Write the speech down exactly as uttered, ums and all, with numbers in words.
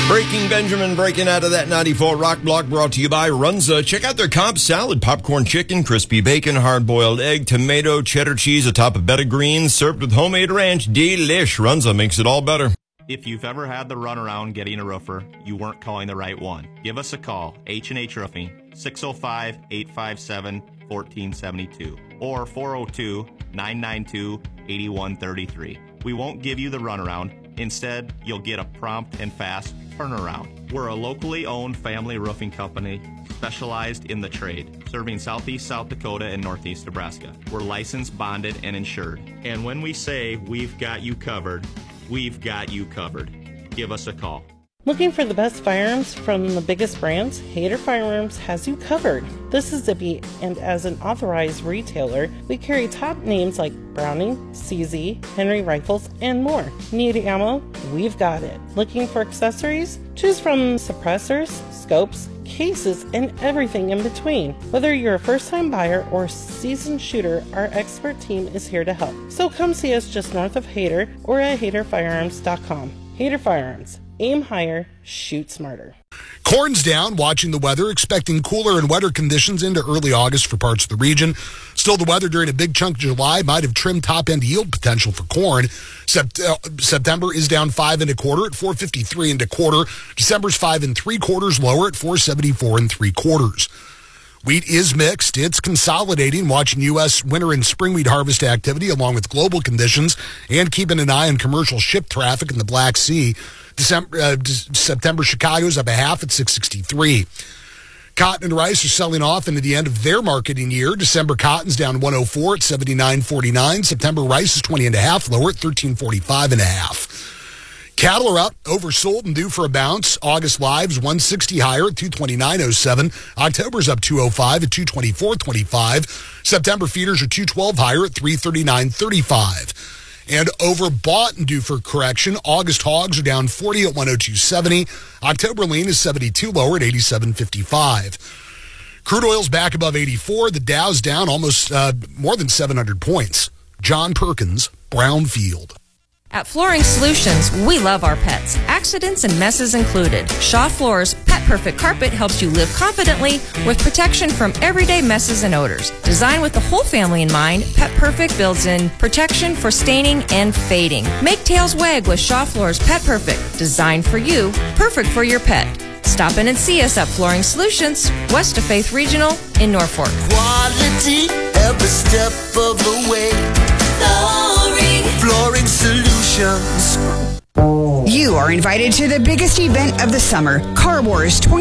Breaking Benjamin breaking out of that ninety-four Rock Block, brought to you by Runza. Check out their comp salad: popcorn chicken, crispy bacon, hard-boiled egg, tomato, cheddar cheese atop a bed of greens, served with homemade ranch. Delish. Runza makes it all better. If you've ever had the runaround getting a roofer, you weren't calling the right one. Give us a call, H and H Roofing, six oh five, eight five seven, one four seven two or four oh two, nine nine two, eight one three three. We won't give you the runaround. Instead, you'll get a prompt and fast turnaround. We're a locally owned family roofing company specialized in the trade, serving southeast South Dakota and northeast Nebraska. We're licensed, bonded, and insured. And when we say we've got you covered, we've got you covered. Give us a call. Looking for the best firearms from the biggest brands? Hayter Firearms has you covered. This is Zippy, and as an authorized retailer, we carry top names like Browning, C Z, Henry Rifles, and more. Need ammo? We've got it. Looking for accessories? Choose from suppressors, scopes, cases, and everything in between. Whether you're a first-time buyer or seasoned shooter, our expert team is here to help. So come see us just north of Hayter or at hayter firearms dot com. Hayter Firearms. Aim higher, shoot smarter. Corn's down, watching the weather, expecting cooler and wetter conditions into early August for parts of the region. Still, the weather during a big chunk of July might have trimmed top-end yield potential for corn. Sept- uh, September is down five and a quarter at four fifty-three and a quarter. December's five and three quarters lower at four seventy-four and three quarters. Wheat is mixed. It's consolidating, watching U S winter and spring wheat harvest activity along with global conditions and keeping an eye on commercial ship traffic in the Black Sea. December, uh, September, Chicago's up a half at six sixty-three. Cotton and rice are selling off into the end of their marketing year. December cotton's down one oh four at seventy-nine forty-nine. September rice is twenty and a half lower at thirteen forty-five and a half. Cattle are up, oversold and due for a bounce. August lives one sixty higher at two twenty-nine oh seven. October's up two oh five at two twenty-four twenty-five. September feeders are two twelve higher at three thirty-nine thirty-five. And overbought and due for correction. August hogs are down forty at one oh two seventy. October lean is seventy-two lower at eighty-seven fifty-five. Crude oil's back above eighty-four. The Dow's down almost uh, more than seven hundred points. John Perkins, Brownfield. At Flooring Solutions, we love our pets, accidents and messes included. Shaw Floors Pet Perfect Carpet helps you live confidently with protection from everyday messes and odors. Designed with the whole family in mind, Pet Perfect builds in protection for staining and fading. Make tails wag with Shaw Floors Pet Perfect. Designed for you, perfect for your pet. Stop in and see us at Flooring Solutions, west of Faith Regional in Norfolk. Quality every step of the way. Flooring. Flooring Solutions. You are invited to the biggest event of the summer, Car Wars twenty